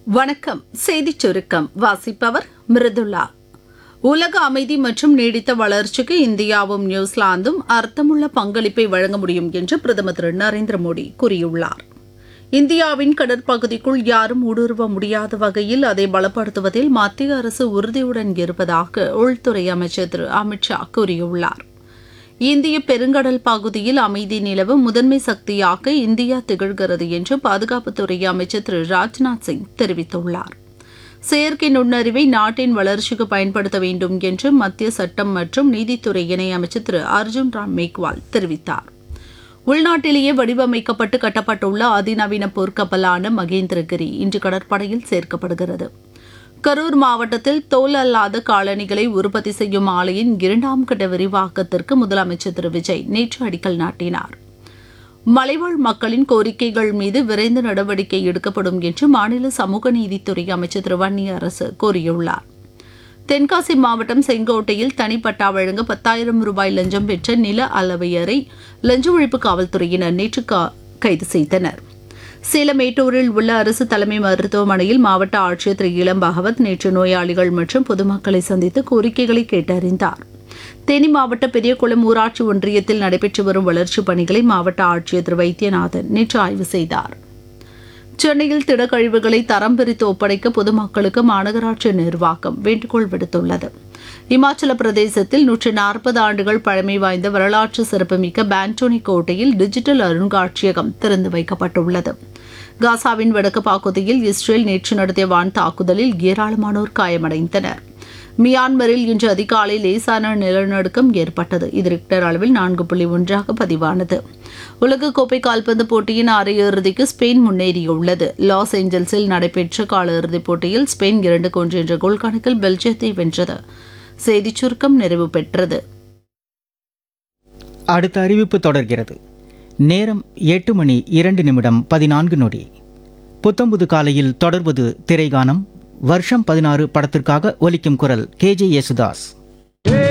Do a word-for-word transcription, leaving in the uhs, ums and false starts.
வணக்கம். செய்திச் சுருக்கம் வாசிப்பவர் மிருதுளா. உலக அமைதி மற்றும் நீடித்த வளர்ச்சிக்கு இந்தியாவும் நியூசிலாந்தும் அர்த்தமுள்ள பங்களிப்பை வழங்க முடியும் என்று பிரதமர் திரு நரேந்திர மோடி கூறியுள்ளார். இந்தியாவின் கடற்பகுதிக்குள் யாரும் ஊடுருவ முடியாத வகையில் அதை பலப்படுத்துவதில் மத்திய அரசு உறுதியுடன் இருப்பதாக உள்துறை அமைச்சர் திரு அமித் ஷா கூறியுள்ளார். இந்திய பெருங்கடல் பகுதியில் அமைதி நிலவு முதன்மை சக்தியாக இந்தியா திகழ்கிறது என்று பாதுகாப்புத்துறை அமைச்சர் திரு ராஜ்நாத் சிங் தெரிவித்துள்ளார். செயற்கை நுண்ணறிவை நாட்டின் வளர்ச்சிக்கு பயன்படுத்த வேண்டும் என்று மத்திய சட்டம் மற்றும் நீதித்துறை இணையமைச்சர் திரு அர்ஜுன் ராம் மேக்வால் தெரிவித்தார். உள்நாட்டிலேயே வடிவமைக்கப்பட்டு கட்டப்பட்டுள்ள அதிநவீன போர்க்கப்பலான மகேந்திரகிரி இன்று கடற்படையில் சேர்க்கப்படுகிறது. கரூர் மாவட்டத்தில் தோல் அல்லாத காலணிகளை உற்பத்தி செய்யும் ஆலையின் இரண்டாம் கட்ட விரிவாக்கத்திற்கு முதலமைச்சர் திரு விஜய் நேற்று அடிக்கல் நாட்டினார். மலைவாழ் மக்களின் கோரிக்கைகள் மீது விரைந்து நடவடிக்கை எடுக்கப்படும் என்று மாநில சமூக நீதித்துறை அமைச்சர் திரு வன்னியரசு கூறியுள்ளார். தென்காசி மாவட்டம் செங்கோட்டையில் தனிப்பட்டா வழங்க பத்தாயிரம் ரூபாய் லஞ்சம் பெற்ற நில அளவையரை லஞ்ச ஒழிப்பு காவல்துறையினர் நேற்று கைது செய்தனர். சேலம் மேட்டூரில் உள்ள அரசு தலைமை மருத்துவமனையில் மாவட்ட ஆட்சியர் திரு இளம் பகவத் நேற்று நோயாளிகள் மற்றும் பொதுமக்களை சந்தித்து கோரிக்கைகளை கேட்டறிந்தார். தேனி மாவட்ட பெரியகுளம் ஊராட்சி ஒன்றியத்தில் நடைபெற்று வரும் வளர்ச்சிப் பணிகளை மாவட்ட ஆட்சியர் திரு வைத்தியநாதன் நேற்று ஆய்வு செய்தார். சென்னையில் திடக்கழிவுகளை தரம் பிரித்து ஒப்படைக்க பொதுமக்களுக்கு மாநகராட்சி நிர்வாகம் வேண்டுகோள் விடுத்துள்ளது. இமாச்சல பிரதேசத்தில் நூற்று நாற்பது ஆண்டுகள் பழமை வாய்ந்த வரலாற்று சிறப்புமிக்க பான்டோனி கோட்டையில் டிஜிட்டல் அருங்காட்சியகம் திறந்து வைக்கப்பட்டுள்ளது. காசாவின் வடக்கு பகுதியில் இஸ்ரேல் நேற்று நடத்திய வான் தாக்குதலில் ஏராளமானோர் காயமடைந்தனர். மியான்மரில் இன்று அதிகாலை லேசான நிலநடுக்கம் ஏற்பட்டது. இது ரிக்டர் அளவில் நான்கு புள்ளி ஒன்றாக பதிவானது. உலகக்கோப்பை கால்பந்து போட்டியின் அரையிறுதிக்கு ஸ்பெயின் முன்னேறியுள்ளது. லாஸ் ஏஞ்சல்ஸில் நடைபெற்ற காலிறுதிப் போட்டியில் ஸ்பெயின் இரண்டுக்கு ஒன்று என்ற கோல் கணக்கில் பெல்ஜியத்தை வென்றது. செய்திச் சுருக்கம் நிறைவு பெற்றது. அடுத்த அறிவிப்பு தொடர்கிறது. நேரம் எட்டு மணி இரண்டு நிமிடம் பதினான்கு நொடி. புத்தம்புது காலையில் தொடர்வது திரைகானம். வருஷம் பதினாறு படத்திற்காக ஒலிக்கும் குரல் கே ஜே யேசுதாஸ்.